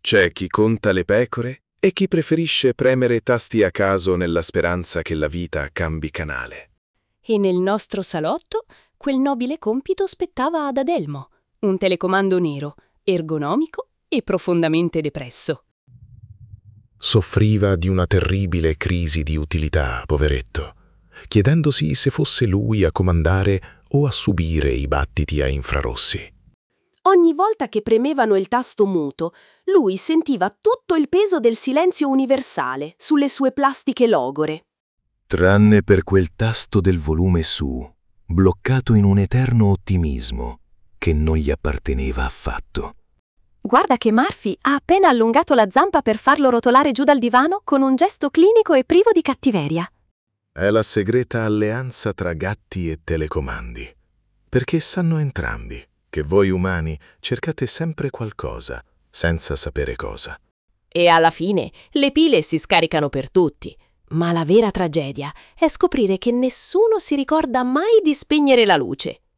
C'è chi conta le pecore e chi preferisce premere tasti a caso nella speranza che la vita cambi canale. E nel nostro salotto quel nobile compito spettava ad Adelmo, un telecomando nero, ergonomico e profondamente depresso. Soffriva di una terribile crisi di utilità, poveretto, chiedendosi se fosse lui a comandare o a subire i battiti a infrarossi. Ogni volta che premevano il tasto muto, lui sentiva tutto il peso del silenzio universale sulle sue plastiche logore. Tranne per quel tasto del volume su, bloccato in un eterno ottimismo che non gli apparteneva affatto. Guarda che Murphy ha appena allungato la zampa per farlo rotolare giù dal divano con un gesto clinico e privo di cattiveria. È la segreta alleanza tra gatti e telecomandi, perché sanno entrambi che voi umani cercate sempre qualcosa, senza sapere cosa. E alla fine le pile si scaricano per tutti. Ma la vera tragedia è scoprire che nessuno si ricorda mai di spegnere la luce.